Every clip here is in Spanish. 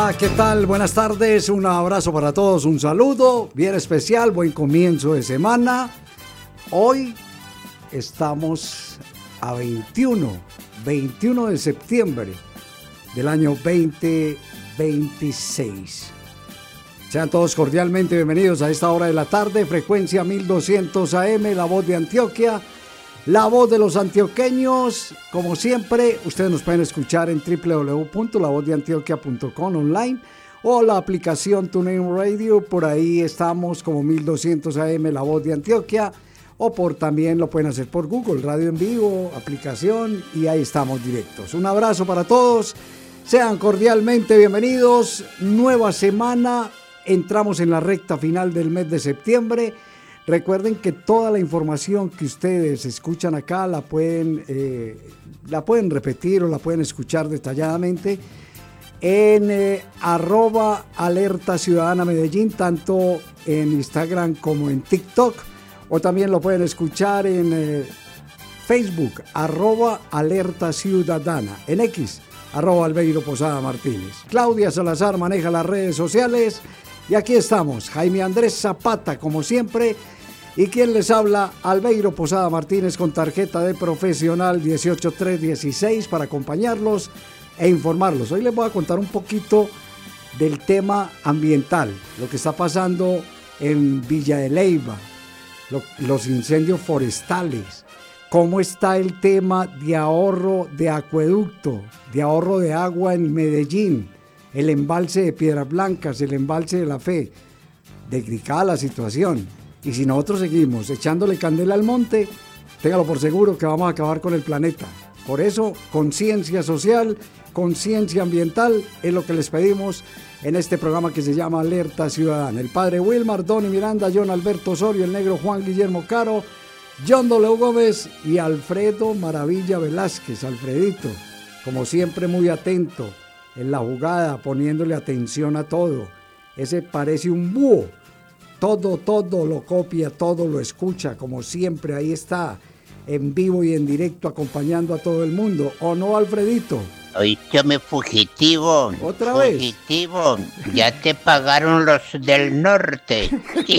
Hola, ¿qué tal? Buenas tardes, un abrazo para todos, un saludo bien especial, buen comienzo de semana. Hoy estamos a 21 de septiembre del año 2026. Sean todos cordialmente bienvenidos a esta hora de la tarde, frecuencia 1200 AM, La Voz de Antioquia, la voz de los antioqueños. Como siempre, ustedes nos pueden escuchar en www.lavozdeantioquia.com online o la aplicación TuneIn Radio. Por ahí estamos como 1200 AM, La Voz de Antioquia, o también lo pueden hacer por Google, Radio en Vivo, aplicación, y ahí estamos directos. Un abrazo para todos, sean cordialmente bienvenidos. Nueva semana, entramos en la recta final del mes de septiembre. Recuerden que toda la información que ustedes escuchan acá la pueden repetir o la pueden escuchar detalladamente en @alerta ciudadana Medellín, tanto en Instagram como en TikTok, o también lo pueden escuchar en Facebook, @alerta ciudadana, en X, @Albeiro Posada Martínez. Claudia Salazar maneja las redes sociales y aquí estamos, Jaime Andrés Zapata, como siempre. ¿Y quién les habla? Albeiro Posada Martínez, con tarjeta de profesional 18316 para acompañarlos e informarlos. Hoy les voy a contar un poquito del tema ambiental, lo que está pasando en Villa de Leyva, los incendios forestales, cómo está el tema de ahorro de acueducto, de ahorro de agua en Medellín, el embalse de Piedras Blancas, el embalse de La Fe, delicada la situación. Y si nosotros seguimos echándole candela al monte, téngalo por seguro que vamos a acabar con el planeta. Por eso, conciencia social, conciencia ambiental es lo que les pedimos en este programa que se llama Alerta Ciudadana. El padre Wilmar, Donny Miranda, John Alberto Osorio, el negro Juan Guillermo Caro, John W. Gómez y Alfredo Maravilla Velázquez. Alfredito, como siempre, muy atento en la jugada, poniéndole atención a todo. Ese parece un búho. Todo lo copia, todo lo escucha, como siempre, ahí está, en vivo y en directo, acompañando a todo el mundo. ¿O no, Alfredito? Oísteme, fugitivo. ¿Otra vez? Fugitivo, ya te pagaron los del norte.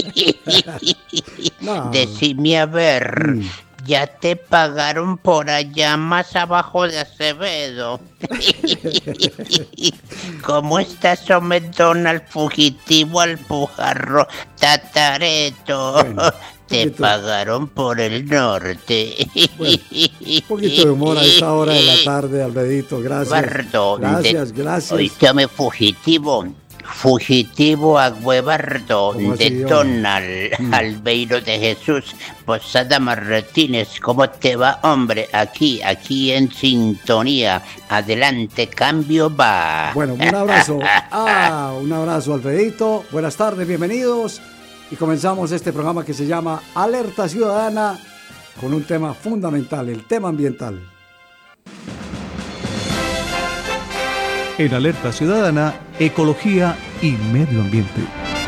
No. Decime a ver, ya te pagaron por allá más abajo de Acevedo. ¿Cómo estás, hombre, Donald Fugitivo Alpujarro Tatareto? Bueno, te pagaron por el norte. Bueno, un poquito de humor a esta hora de la tarde, Alfredito, gracias. Bardo, Gracias. Oístame, Fugitivo Agüebardo de Donald Albeiro de Jesús Posada Martínez. ¿Cómo te va, hombre? Aquí en sintonía. Adelante, cambio va. Bueno, un abrazo. Un abrazo, Alfredito. Buenas tardes, bienvenidos. Y comenzamos este programa que se llama Alerta Ciudadana con un tema fundamental, el tema ambiental. En Alerta Ciudadana, ecología y medio ambiente.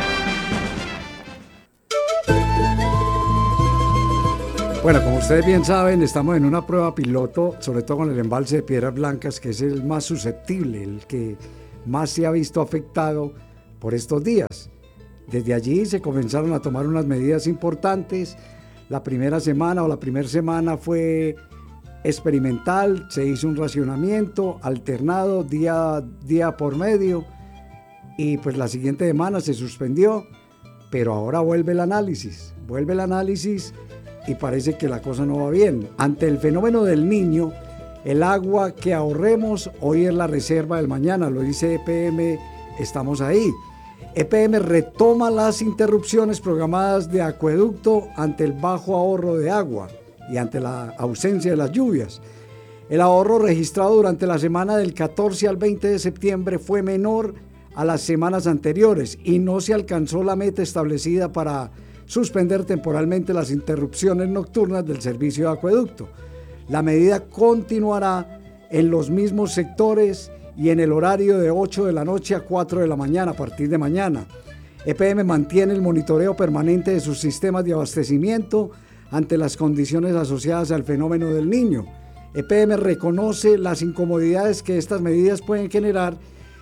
Bueno, como ustedes bien saben, estamos en una prueba piloto, sobre todo con el embalse de Piedras Blancas, que es el más susceptible, el que más se ha visto afectado por estos días. Desde allí se comenzaron a tomar unas medidas importantes. La primera semana fue experimental, se hizo un racionamiento alternado día por medio, y pues la siguiente semana se suspendió, pero ahora vuelve el análisis y parece que la cosa no va bien. Ante el fenómeno del Niño, el agua que ahorremos hoy es la reserva del mañana, lo dice EPM, estamos ahí. EPM retoma las interrupciones programadas de acueducto ante el bajo ahorro de agua y ante la ausencia de las lluvias. El ahorro registrado durante la semana del 14 al 20 de septiembre fue menor a las semanas anteriores y no se alcanzó la meta establecida para suspender temporalmente las interrupciones nocturnas del servicio de acueducto. La medida continuará en los mismos sectores y en el horario de 8 de la noche a 4 de la mañana a partir de mañana. EPM mantiene el monitoreo permanente de sus sistemas de abastecimiento ante las condiciones asociadas al fenómeno del Niño. EPM reconoce las incomodidades que estas medidas pueden generar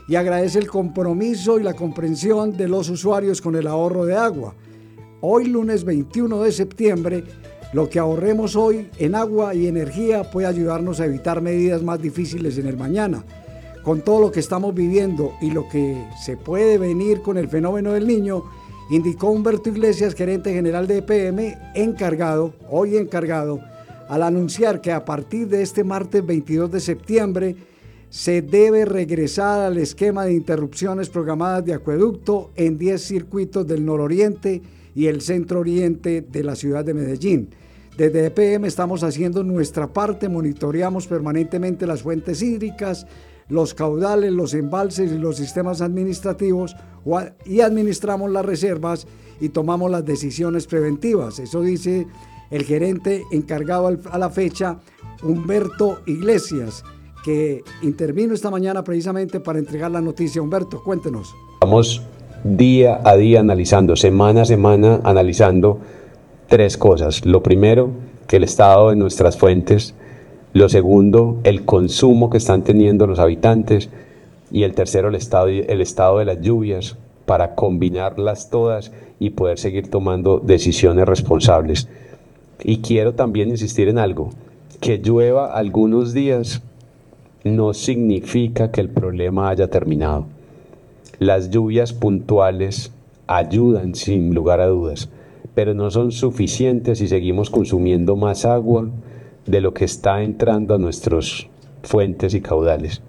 y agradece el compromiso y la comprensión de los usuarios con el ahorro de agua. Hoy, lunes 21 de septiembre, lo que ahorremos hoy en agua y energía puede ayudarnos a evitar medidas más difíciles en el mañana. Con todo lo que estamos viviendo y lo que se puede venir con el fenómeno del Niño, indicó Humberto Iglesias, gerente general de EPM, hoy encargado, al anunciar que a partir de este martes 22 de septiembre se debe regresar al esquema de interrupciones programadas de acueducto en 10 circuitos del nororiente y el centro oriente de la ciudad de Medellín. Desde EPM estamos haciendo nuestra parte, monitoreamos permanentemente las fuentes hídricas, los caudales, los embalses y los sistemas administrativos y administramos las reservas y tomamos las decisiones preventivas. Eso dice el gerente encargado a la fecha, Humberto Iglesias, que intervino esta mañana precisamente para entregar la noticia. Humberto, cuéntenos. Estamos día a día analizando, semana a semana analizando 3 cosas. Lo primero, el estado de nuestras fuentes. Lo segundo, el consumo que están teniendo los habitantes. Y el tercero, el estado de las lluvias, para combinarlas todas y poder seguir tomando decisiones responsables. Y quiero también insistir en algo, que llueva algunos días no significa que el problema haya terminado. Las lluvias puntuales ayudan sin lugar a dudas, pero no son suficientes si seguimos consumiendo más agua de lo que está entrando a nuestras fuentes y caudales.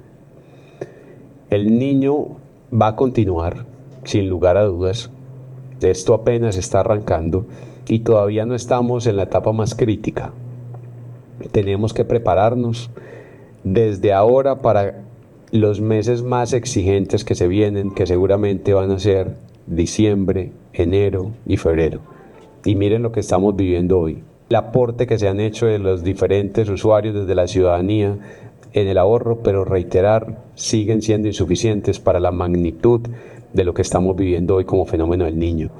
El Niño va a continuar, sin lugar a dudas. Esto apenas está arrancando y todavía no estamos en la etapa más crítica. Tenemos que prepararnos desde ahora para los meses más exigentes que se vienen, que seguramente van a ser diciembre, enero y febrero. Y miren lo que estamos viviendo hoy. El aporte que se han hecho de los diferentes usuarios desde la ciudadanía en el ahorro, pero reiterar, siguen siendo insuficientes para la magnitud de lo que estamos viviendo hoy como fenómeno del Niño.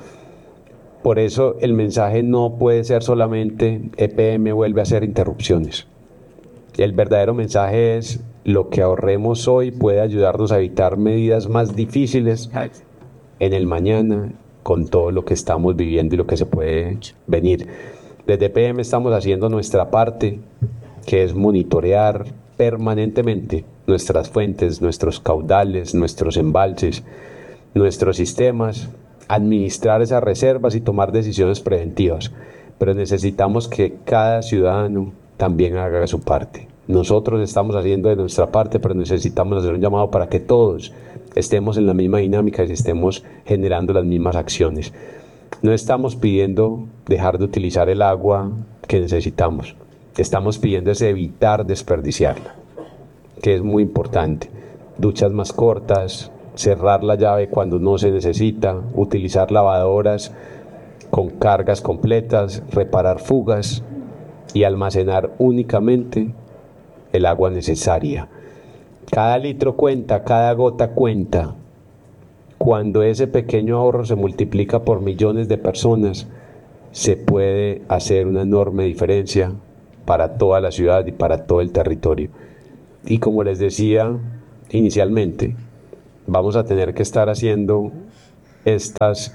Por eso el mensaje no puede ser solamente EPM vuelve a hacer interrupciones. El verdadero mensaje es lo que ahorremos hoy puede ayudarnos a evitar medidas más difíciles en el mañana con todo lo que estamos viviendo y lo que se puede venir. Desde EPM estamos haciendo nuestra parte, que es monitorear permanentemente nuestras fuentes, nuestros caudales, nuestros embalses, nuestros sistemas, administrar esas reservas y tomar decisiones preventivas. Pero necesitamos que cada ciudadano también haga su parte. Nosotros estamos haciendo de nuestra parte, pero necesitamos hacer un llamado para que todos estemos en la misma dinámica y estemos generando las mismas acciones. No estamos pidiendo dejar de utilizar el agua que necesitamos. Estamos pidiendo es evitar desperdiciarla, que es muy importante. Duchas más cortas, cerrar la llave cuando no se necesita, utilizar lavadoras con cargas completas, reparar fugas y almacenar únicamente el agua necesaria. Cada litro cuenta, cada gota cuenta. Cuando ese pequeño ahorro se multiplica por millones de personas, se puede hacer una enorme diferencia para toda la ciudad y para todo el territorio. Y como les decía inicialmente, vamos a tener que estar haciendo estas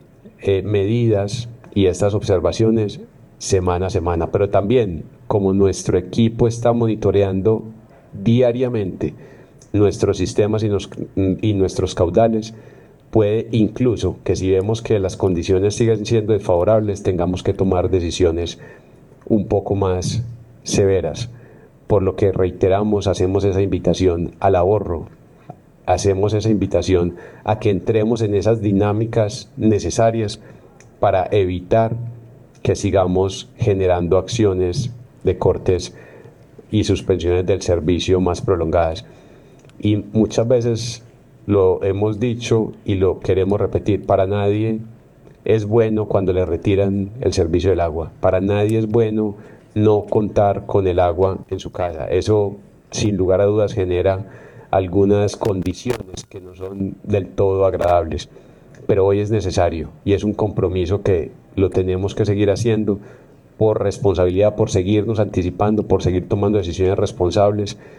medidas y estas observaciones semana a semana, pero también como nuestro equipo está monitoreando diariamente nuestros sistemas y nuestros caudales, puede incluso que si vemos que las condiciones siguen siendo desfavorables, tengamos que tomar decisiones un poco más severas, por lo que reiteramos, hacemos esa invitación al ahorro, hacemos esa invitación a que entremos en esas dinámicas necesarias para evitar que sigamos generando acciones de cortes y suspensiones del servicio más prolongadas. Y muchas veces lo hemos dicho y lo queremos repetir, para nadie es bueno cuando le retiran el servicio del agua, para nadie es bueno no contar con el agua en su casa. Eso sin lugar a dudas genera algunas condiciones que no son del todo agradables, pero hoy es necesario y es un compromiso que lo tenemos que seguir haciendo por responsabilidad, por seguirnos anticipando, por seguir tomando decisiones responsables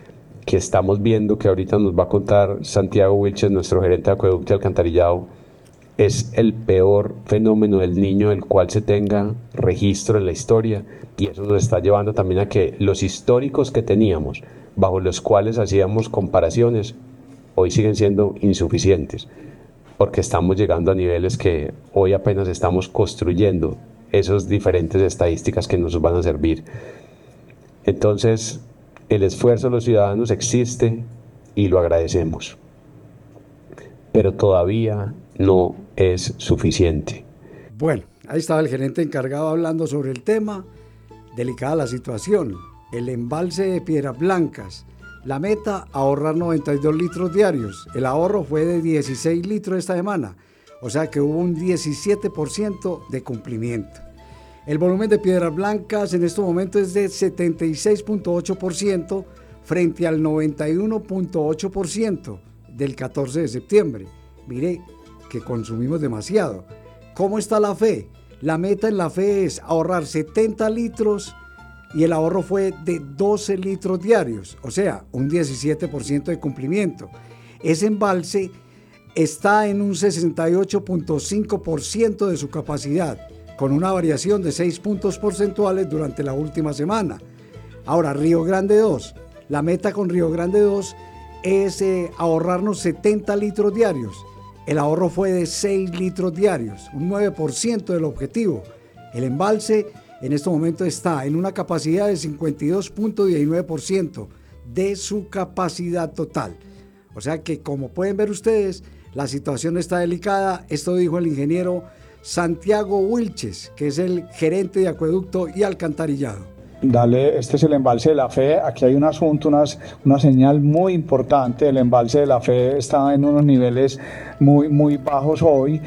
que estamos viendo, que ahorita nos va a contar Santiago Wilches, nuestro gerente de acueducto y alcantarillado, es el peor fenómeno del niño del cual se tenga registro en la historia, y eso nos está llevando también a que los históricos que teníamos, bajo los cuales hacíamos comparaciones, hoy siguen siendo insuficientes, porque estamos llegando a niveles que hoy apenas estamos construyendo esas diferentes estadísticas que nos van a servir. Entonces, el esfuerzo de los ciudadanos existe y lo agradecemos, pero todavía no es suficiente. Bueno, ahí estaba el gerente encargado hablando sobre el tema. Delicada la situación. El embalse de Piedras Blancas. La meta, ahorrar 92 litros diarios. El ahorro fue de 16 litros esta semana. O sea que hubo un 17% de cumplimiento. El volumen de Piedras Blancas en este momento es de 76.8% frente al 91.8% del 14 de septiembre. Mire que consumimos demasiado. ¿Cómo está la fe? La meta en la fe es ahorrar 70 litros y el ahorro fue de 12 litros diarios, o sea, un 17% de cumplimiento. Ese embalse está en un 68.5% de su capacidad, con una variación de 6 puntos porcentuales durante la última semana. Ahora, Río Grande 2. La meta con Río Grande 2 es ahorrarnos 70 litros diarios. El ahorro fue de 6 litros diarios, un 9% del objetivo. El embalse en este momento está en una capacidad de 52.19% de su capacidad total. O sea que, como pueden ver ustedes, la situación está delicada. Esto dijo el ingeniero Santiago Wilches, que es el gerente de acueducto y alcantarillado. Dale, este es el embalse de la Fe. Aquí hay un asunto, una señal muy importante. El embalse de la Fe está en unos niveles muy bajos hoy.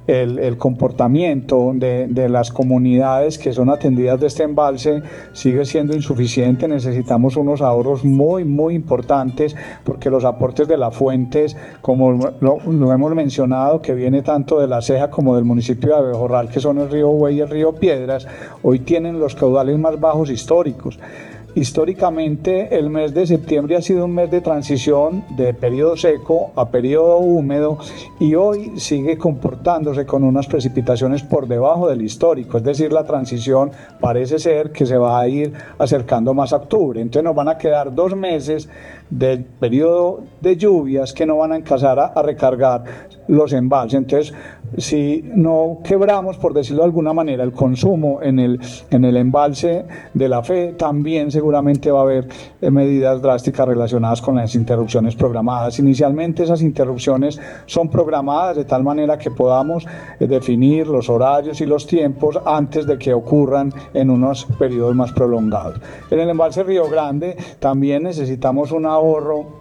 El comportamiento de las comunidades que son atendidas de este embalse sigue siendo insuficiente. Necesitamos unos ahorros muy importantes, porque los aportes de las fuentes, como lo hemos mencionado, que viene tanto de La Ceja como del municipio de Abejorral, que son el río Buey y el río Piedras, hoy tienen los caudales más bajos históricos. Históricamente, el mes de septiembre ha sido un mes de transición de periodo seco a periodo húmedo, y hoy sigue comportándose con unas precipitaciones por debajo del histórico. Es decir, la transición parece ser que se va a ir acercando más a octubre. Entonces nos van a quedar 2 meses del periodo de lluvias que no van a empezar a recargar los embalses. Entonces, si no quebramos, por decirlo de alguna manera, el consumo en el embalse de la Fe, también seguramente va a haber medidas drásticas relacionadas con las interrupciones programadas. Inicialmente esas interrupciones son programadas de tal manera que podamos definir los horarios y los tiempos antes de que ocurran en unos periodos más prolongados. En el embalse Río Grande también necesitamos un ahorro.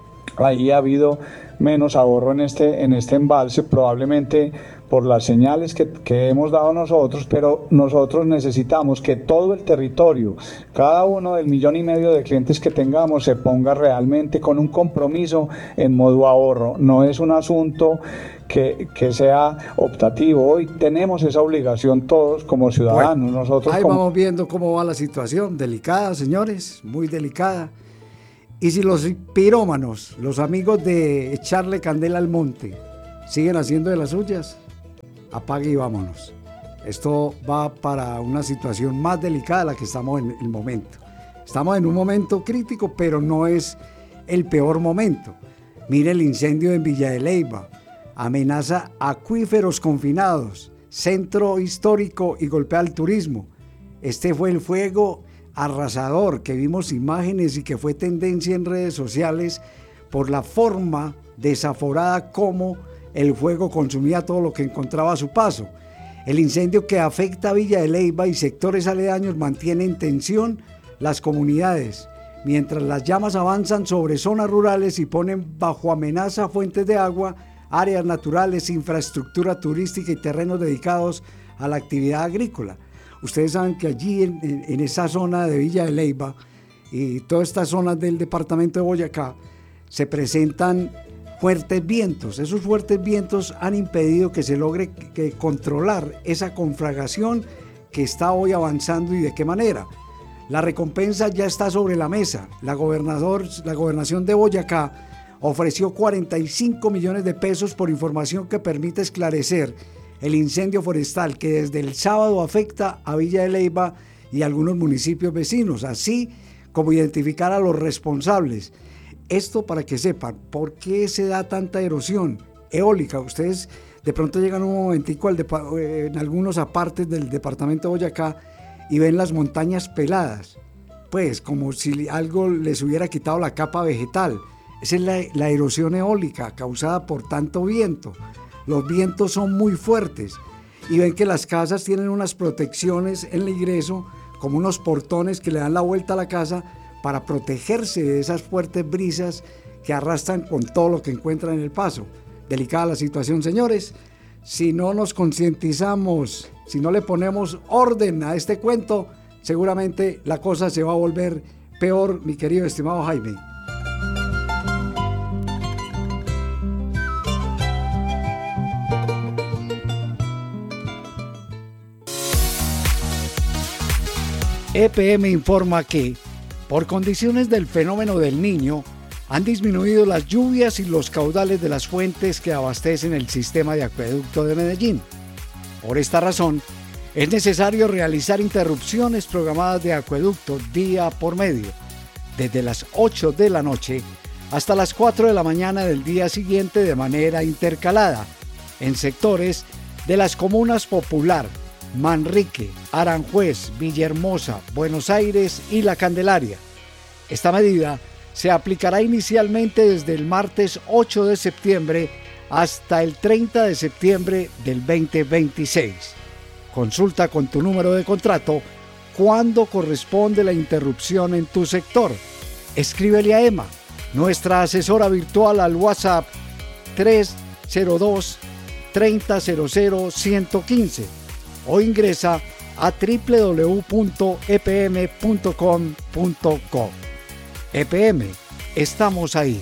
Ahí ha habido menos ahorro en este embalse, probablemente por las señales que hemos dado nosotros, pero nosotros necesitamos que todo el territorio, cada uno del 1,5 millones de clientes que tengamos, se ponga realmente con un compromiso en modo ahorro. No es un asunto que sea optativo. Hoy tenemos esa obligación todos como ciudadanos. Bueno, nosotros vamos viendo cómo va la situación, delicada, señores, muy delicada. Y si los pirómanos, los amigos de echarle candela al monte, siguen haciendo de las suyas, apague y vámonos. Esto va para una situación más delicada de la que estamos en el momento. Estamos en un momento crítico, pero no es el peor momento. Mire el incendio en Villa de Leyva, amenaza acuíferos confinados, centro histórico y golpea al turismo. Este fue el fuego arrasador que vimos imágenes y que fue tendencia en redes sociales por la forma desaforada como el fuego consumía todo lo que encontraba a su paso. El incendio que afecta a Villa de Leyva y sectores aledaños mantiene en tensión las comunidades, mientras las llamas avanzan sobre zonas rurales y ponen bajo amenaza fuentes de agua, áreas naturales, infraestructura turística y terrenos dedicados a la actividad agrícola. Ustedes saben que allí en esa zona de Villa de Leyva y todas estas zonas del departamento de Boyacá se presentan fuertes vientos. Esos fuertes vientos han impedido que se logre controlar esa conflagración que está hoy avanzando. ¿Y de qué manera? La recompensa ya está sobre la mesa. La gobernación de Boyacá ofreció 45 millones de pesos por información que permite esclarecer el incendio forestal que desde el sábado afecta a Villa de Leyva y algunos municipios vecinos, así como identificar a los responsables. Esto para que sepan por qué se da tanta erosión eólica. Ustedes de pronto llegan un momentico en algunos apartes del departamento de Boyacá y ven las montañas peladas, pues como si algo les hubiera quitado la capa vegetal. Esa es la erosión eólica causada por tanto viento. Los vientos son muy fuertes y ven que las casas tienen unas protecciones en el ingreso, como unos portones que le dan la vuelta a la casa para protegerse de esas fuertes brisas que arrastran con todo lo que encuentran en el paso. Delicada la situación, señores. Si no nos concientizamos, si no le ponemos orden a este cuento, seguramente la cosa se va a volver peor, mi querido estimado Jaime. EPM informa que, por condiciones del fenómeno del Niño, han disminuido las lluvias y los caudales de las fuentes que abastecen el sistema de acueducto de Medellín. Por esta razón, es necesario realizar interrupciones programadas de acueducto día por medio, desde las 8 de la noche hasta las 4 de la mañana del día siguiente de manera intercalada, en sectores de las comunas Popular, Manrique, Aranjuez, Villahermosa, Buenos Aires y La Candelaria. Esta medida se aplicará inicialmente desde el martes 8 de septiembre hasta el 30 de septiembre del 2026. Consulta con tu número de contrato cuándo corresponde la interrupción en tu sector. Escríbele a Emma, nuestra asesora virtual, al WhatsApp 302-3000-115 o ingresa a www.epm.com.co. EPM, estamos ahí.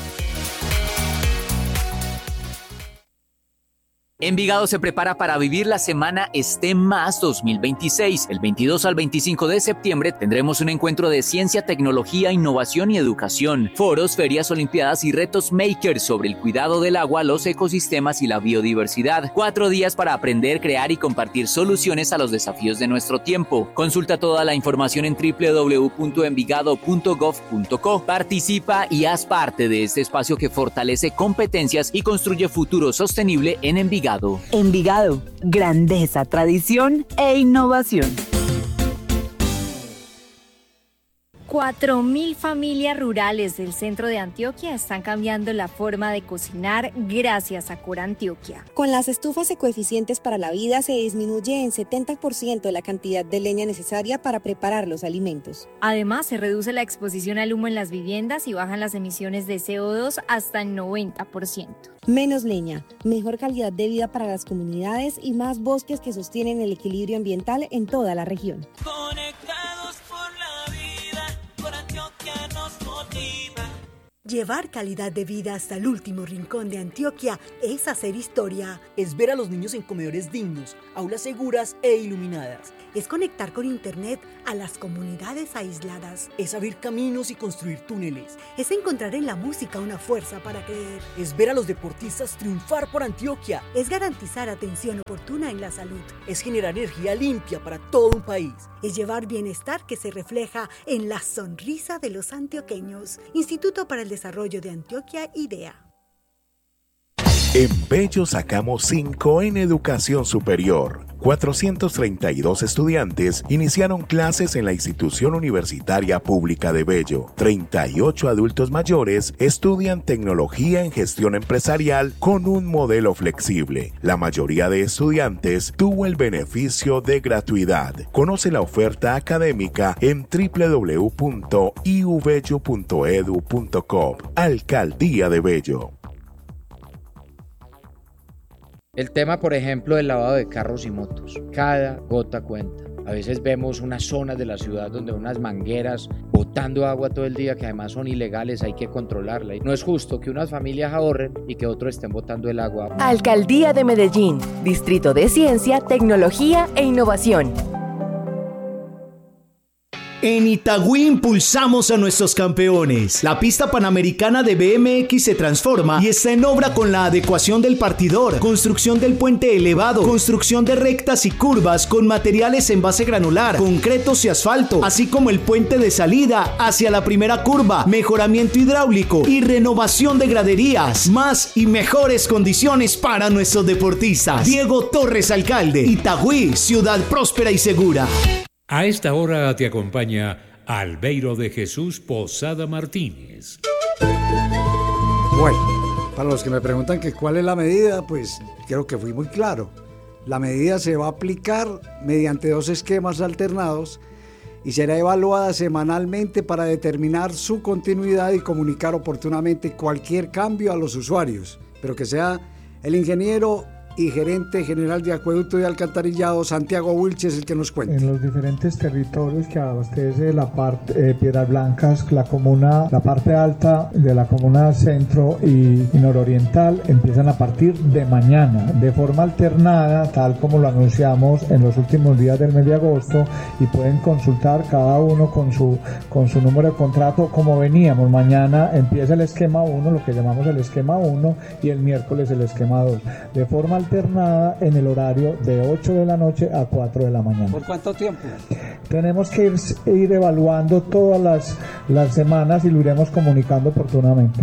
Envigado se prepara para vivir la semana STEM Más 2026. El 22 al 25 de septiembre tendremos un encuentro de ciencia, tecnología, innovación y educación, foros, ferias, olimpiadas y retos makers sobre el cuidado del agua, los ecosistemas y la biodiversidad. 4 días para aprender, crear y compartir soluciones a los desafíos de nuestro tiempo. Consulta toda la información en www.envigado.gov.co. Participa y haz parte de este espacio que fortalece competencias y construye futuro sostenible en Envigado. Envigado, grandeza, tradición e innovación. 4.000 familias rurales del centro de Antioquia están cambiando la forma de cocinar gracias a Cora Antioquia. Con las estufas ecoeficientes para la vida se disminuye en 70% la cantidad de leña necesaria para preparar los alimentos. Además, se reduce la exposición al humo en las viviendas y bajan las emisiones de CO2 hasta el 90%. Menos leña, mejor calidad de vida para las comunidades y más bosques que sostienen el equilibrio ambiental en toda la región. Conectados por la vida, Cora Antioquia nos motiva. Llevar calidad de vida hasta el último rincón de Antioquia es hacer historia. Es ver a los niños en comedores dignos, aulas seguras e iluminadas. Es conectar con internet a las comunidades aisladas. Es abrir caminos y construir túneles. Es encontrar en la música una fuerza para creer. Es ver a los deportistas triunfar por Antioquia. Es garantizar atención oportuna en la salud. Es generar energía limpia para todo un país. Es llevar bienestar que se refleja en la sonrisa de los antioqueños. Instituto para el Desarrollo de Antioquia, IDEA. En Bello sacamos 5 en educación superior. 432 estudiantes iniciaron clases en la institución universitaria pública de Bello. 38 adultos mayores estudian tecnología en gestión empresarial con un modelo flexible. La mayoría de estudiantes tuvo el beneficio de gratuidad. Conoce la oferta académica en www.iubello.edu.co. Alcaldía de Bello. El tema, por ejemplo, del lavado de carros y motos. Cada gota cuenta. A veces vemos unas zonas de la ciudad donde unas mangueras botando agua todo el día que además son ilegales, hay que controlarla. Y no es justo que unas familias ahorren y que otros estén botando el agua. Alcaldía de Medellín, Distrito de Ciencia, Tecnología e Innovación. En Itagüí impulsamos a nuestros campeones. La pista panamericana de BMX se transforma y está en obra con la adecuación del partidor, construcción del puente elevado, construcción de rectas y curvas con materiales en base granular, concretos y asfalto, así como el puente de salida hacia la primera curva, mejoramiento hidráulico y renovación de graderías. Más y mejores condiciones para nuestros deportistas. Diego Torres, alcalde. Itagüí, ciudad próspera y segura. A esta hora te acompaña Albeiro de Jesús Posada Martínez. Bueno, para los que me preguntan que cuál es la medida, pues creo que fui muy claro. La medida se va a aplicar mediante 2 esquemas alternados y será evaluada semanalmente para determinar su continuidad y comunicar oportunamente cualquier cambio a los usuarios, pero que sea el ingeniero y gerente general de Acueducto y Alcantarillado, Santiago Wilches, el que nos cuente. En los diferentes territorios que abastece la parte Piedras Blancas, la comuna, la parte alta de la comuna centro y nororiental empiezan a partir de mañana, de forma alternada, tal como lo anunciamos en los últimos días del mes de agosto, y pueden consultar cada uno con su número de contrato como veníamos. Mañana empieza el esquema 1, lo que llamamos el esquema 1, y el miércoles el esquema 2, de forma alternada en el horario de 8 de la noche a 4 de la mañana. ¿Por cuánto tiempo? Tenemos que ir evaluando todas las semanas y lo iremos comunicando oportunamente.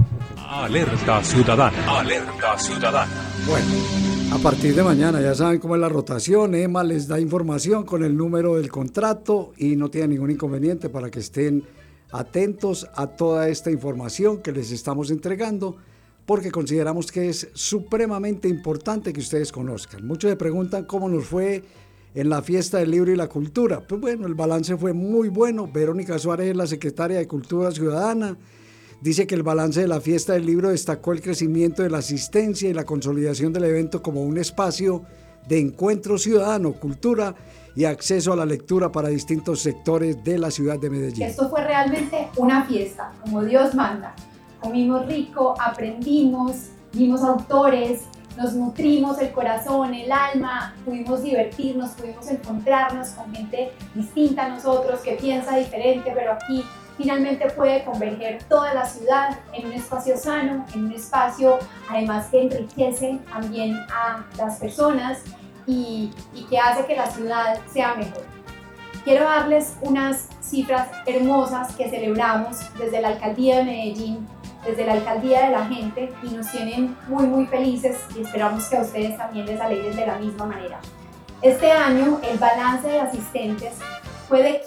Alerta ciudadana. Alerta ciudadana. Bueno, a partir de mañana ya saben cómo es la rotación. EMA les da información con el número del contrato y no tiene ningún inconveniente para que estén atentos a toda esta información que les estamos entregando, porque consideramos que es supremamente importante que ustedes conozcan. Muchos se preguntan cómo nos fue en la fiesta del libro y la cultura. Pues bueno, el balance fue muy bueno. Verónica Suárez, la secretaria de Cultura Ciudadana, dice que el balance de la fiesta del libro destacó el crecimiento de la asistencia y la consolidación del evento como un espacio de encuentro ciudadano, cultura y acceso a la lectura para distintos sectores de la ciudad de Medellín. Esto fue realmente una fiesta, como Dios manda. Comimos rico, aprendimos, vimos autores, nos nutrimos el corazón, el alma, pudimos divertirnos, pudimos encontrarnos con gente distinta a nosotros, que piensa diferente, pero aquí finalmente puede converger toda la ciudad en un espacio sano, en un espacio además que enriquece también a las personas y que hace que la ciudad sea mejor. Quiero darles unas cifras hermosas que celebramos desde la Alcaldía de Medellín, desde la Alcaldía de la gente, y nos tienen muy muy felices y esperamos que a ustedes también les alegren de la misma manera. Este año el balance de asistentes fue de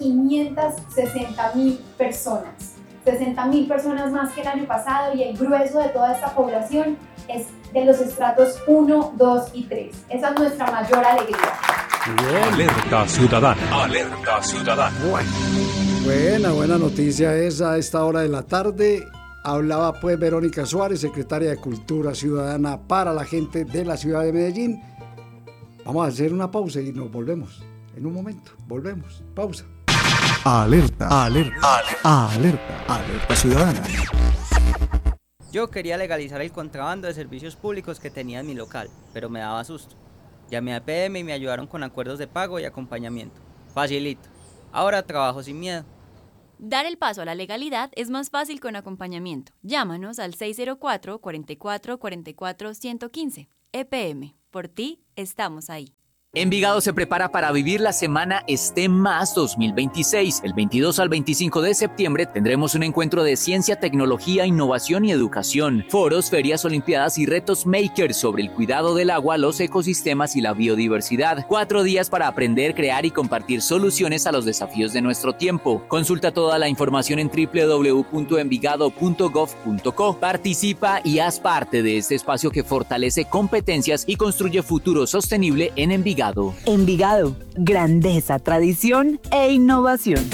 560.000 personas, 60.000 personas más que el año pasado, y el grueso de toda esta población es de los estratos 1, 2 y 3. Esa es nuestra mayor alegría. Bien. Alerta ciudadana. Alerta ciudadana. Buena noticia esa a esta hora de la tarde. Hablaba pues Verónica Suárez, secretaria de Cultura Ciudadana para la gente de la ciudad de Medellín. Vamos a hacer una pausa y nos volvemos. En un momento, volvemos. Pausa. Alerta, alerta, alerta, alerta ciudadana. Yo quería legalizar el contrabando de servicios públicos que tenía en mi local, pero me daba susto. Llamé a PM y me ayudaron con acuerdos de pago y acompañamiento. Facilito. Ahora trabajo sin miedo. Dar el paso a la legalidad es más fácil con acompañamiento. Llámanos al 604-44-44-115. EPM. Por ti, estamos ahí. Envigado se prepara para vivir la semana STEM Más 2026. El 22 al 25 de septiembre tendremos un encuentro de ciencia, tecnología, innovación y educación. Foros, ferias, olimpiadas y retos makers sobre el cuidado del agua, los ecosistemas y la biodiversidad. 4 días para aprender, crear y compartir soluciones a los desafíos de nuestro tiempo. Consulta toda la información en www.envigado.gov.co. Participa y haz parte de este espacio que fortalece competencias y construye futuro sostenible en Envigado. Envigado, grandeza, tradición e innovación.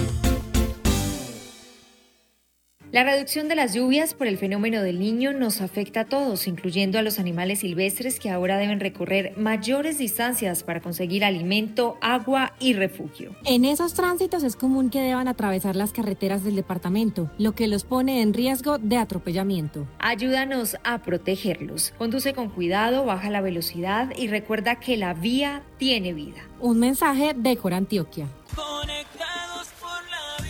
La reducción de las lluvias por el fenómeno del Niño nos afecta a todos, incluyendo a los animales silvestres que ahora deben recorrer mayores distancias para conseguir alimento, agua y refugio. En esos tránsitos es común que deban atravesar las carreteras del departamento, lo que los pone en riesgo de atropellamiento. Ayúdanos a protegerlos. Conduce con cuidado, baja la velocidad y recuerda que la vía tiene vida. Un mensaje de Cor Antioquia. Conectados por la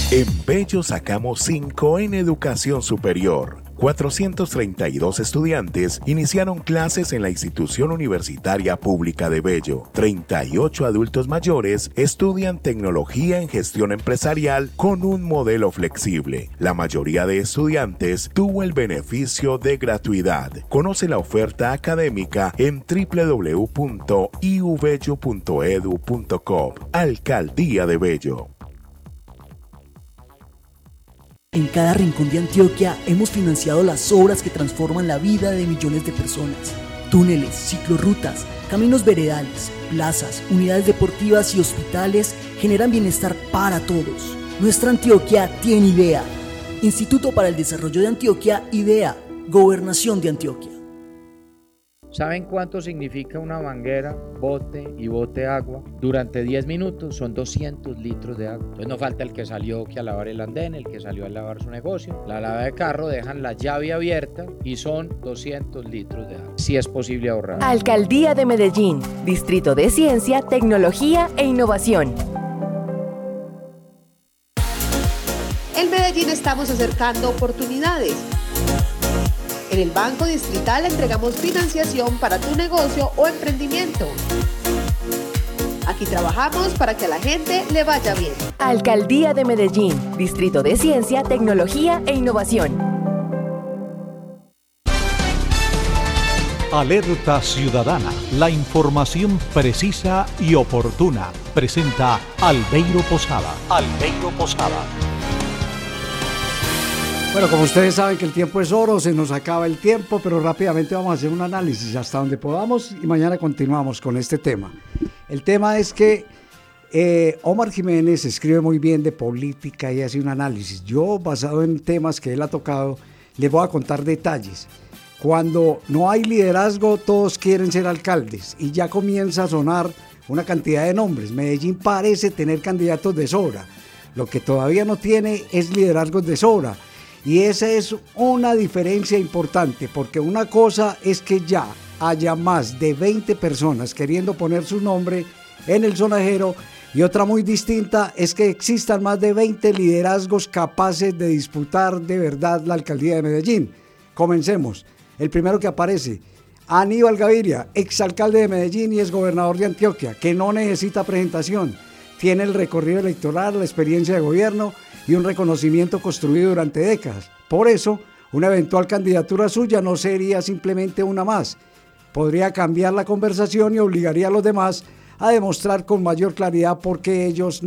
En Bello sacamos 5 en educación superior. 432 estudiantes iniciaron clases en la institución universitaria pública de Bello. 38 adultos mayores estudian tecnología en gestión empresarial con un modelo flexible. La mayoría de estudiantes tuvo el beneficio de gratuidad. Conoce la oferta académica en www.iubello.edu.co. Alcaldía de Bello. En cada rincón de Antioquia hemos financiado las obras que transforman la vida de millones de personas. Túneles, ciclorrutas, caminos veredales, plazas, unidades deportivas y hospitales generan bienestar para todos. Nuestra Antioquia tiene idea. Instituto para el Desarrollo de Antioquia, IDEA, Gobernación de Antioquia. ¿Saben cuánto significa una manguera, bote y bote agua? Durante 10 minutos son 200 litros de agua. Entonces no falta el que salió a lavar el andén, el que salió a lavar su negocio. La lavada de carro dejan la llave abierta y son 200 litros de agua. Sí es posible ahorrar. Alcaldía de Medellín, Distrito de Ciencia, Tecnología e Innovación. En Medellín estamos acercando oportunidades. En el Banco Distrital entregamos financiación para tu negocio o emprendimiento. Aquí trabajamos para que a la gente le vaya bien. Alcaldía de Medellín, Distrito de Ciencia, Tecnología e Innovación. Alerta Ciudadana, la información precisa y oportuna. Presenta Albeiro Posada. Albeiro Posada. Bueno, como ustedes saben que el tiempo es oro, se nos acaba el tiempo, pero rápidamente vamos a hacer un análisis hasta donde podamos y mañana continuamos con este tema. El tema es que Omar Jiménez escribe muy bien de política y hace un análisis. Yo, basado en temas que él ha tocado, les voy a contar detalles. Cuando no hay liderazgo, todos quieren ser alcaldes y ya comienza a sonar una cantidad de nombres. Medellín parece tener candidatos de sobra. Lo que todavía no tiene es liderazgos de sobra. Y esa es una diferencia importante, porque una cosa es que ya haya más de 20 personas queriendo poner su nombre en el sonajero y otra muy distinta es que existan más de 20 liderazgos capaces de disputar de verdad la alcaldía de Medellín. Comencemos. El primero que aparece, Aníbal Gaviria, exalcalde de Medellín y exgobernador de Antioquia, que no necesita presentación, tiene el recorrido electoral, la experiencia de gobierno y un reconocimiento construido durante décadas. Por eso, una eventual candidatura suya no sería simplemente una más. Podría cambiar la conversación y obligaría a los demás a demostrar con mayor claridad por qué ellos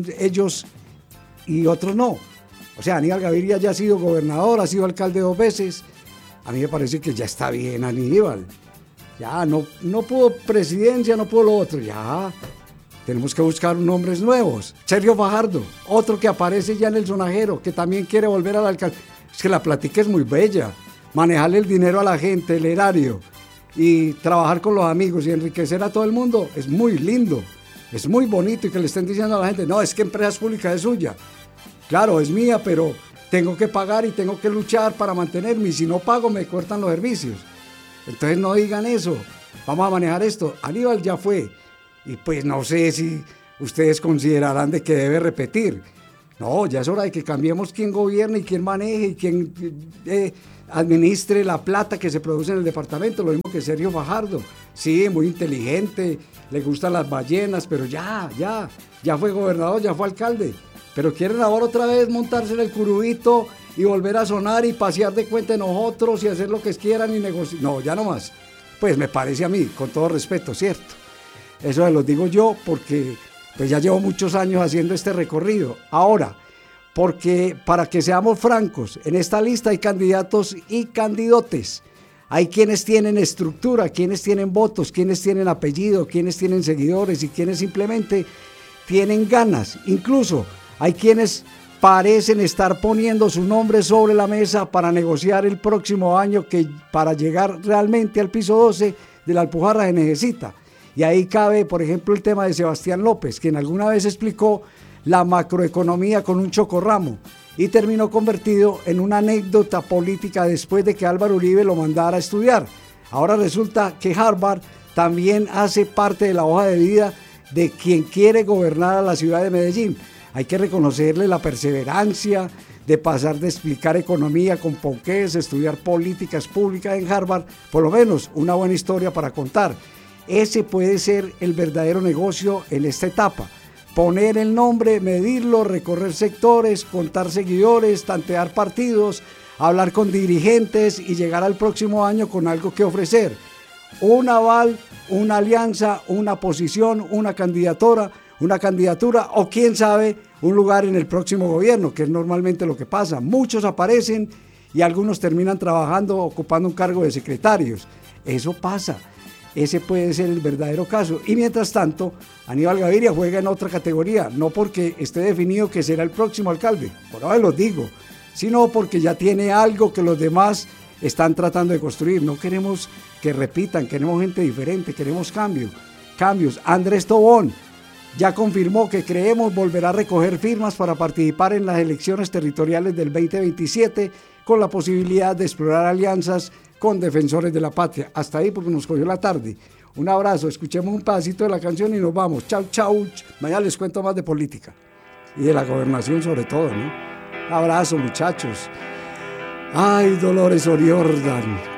y otros no. O sea, Aníbal Gaviria ya ha sido gobernador, ha sido alcalde 2 veces. A mí me parece que ya está bien Aníbal. Ya, no pudo presidencia, no pudo lo otro, ya. Tenemos que buscar nombres nuevos. Sergio Fajardo, otro que aparece ya en el sonajero, que también quiere volver a la alcaldía. Es que la plática es muy bella. Manejarle el dinero a la gente, el erario, y trabajar con los amigos y enriquecer a todo el mundo es muy lindo. Es muy bonito y que le estén diciendo a la gente, no, es que Empresas Públicas es suya. Claro, es mía, pero tengo que pagar y tengo que luchar para mantenerme. Y si no pago, me cortan los servicios. Entonces no digan eso. Vamos a manejar esto. Aníbal ya fue. Y pues no sé si ustedes considerarán de que debe repetir. No, ya es hora de que cambiemos quién gobierna y quién maneje y quién administre la plata que se produce en el departamento. Lo mismo que Sergio Fajardo. Sí, muy inteligente, le gustan las ballenas, pero ya fue gobernador, ya fue alcalde. Pero quieren ahora otra vez montarse en el curubito y volver a sonar y pasear de cuenta de nosotros y hacer lo que quieran y negociar. No, ya no más. Pues me parece a mí, con todo respeto, ¿cierto? Eso se lo digo yo porque pues ya llevo muchos años haciendo este recorrido. Ahora, porque para que seamos francos, en esta lista hay candidatos y candidotes. Hay quienes tienen estructura, quienes tienen votos, quienes tienen apellido, quienes tienen seguidores y quienes simplemente tienen ganas. Incluso hay quienes parecen estar poniendo su nombre sobre la mesa para negociar el próximo año que para llegar realmente al piso 12 de la Alpujarra se necesita. Y ahí cabe, por ejemplo, el tema de Sebastián López, quien alguna vez explicó la macroeconomía con un chocorramo y terminó convertido en una anécdota política después de que Álvaro Uribe lo mandara a estudiar. Ahora resulta que Harvard también hace parte de la hoja de vida de quien quiere gobernar a la ciudad de Medellín. Hay que reconocerle la perseverancia de pasar de explicar economía con ponqués, estudiar políticas públicas en Harvard, por lo menos una buena historia para contar. Ese puede ser el verdadero negocio en esta etapa. Poner el nombre, medirlo, recorrer sectores, contar seguidores, tantear partidos, hablar con dirigentes y llegar al próximo año con algo que ofrecer. Un aval, una alianza, una posición, una candidatura o quién sabe, un lugar en el próximo gobierno, que es normalmente lo que pasa. Muchos aparecen y algunos terminan trabajando, ocupando un cargo de secretarios. Eso pasa. Ese puede ser el verdadero caso. Y mientras tanto, Aníbal Gaviria juega en otra categoría, no porque esté definido que será el próximo alcalde, por ahora lo digo, sino porque ya tiene algo que los demás están tratando de construir. No queremos que repitan, queremos gente diferente, queremos cambios. Andrés Tobón ya confirmó que creemos volverá a recoger firmas para participar en las elecciones territoriales del 2027 con la posibilidad de explorar alianzas con defensores de la patria. Hasta ahí porque nos cogió la tarde. Un abrazo, escuchemos un pedacito de la canción y nos vamos. Chau, chau. Mañana les cuento más de política y de la gobernación sobre todo, ¿no? Abrazo, muchachos. Ay, Dolores O'Riordan.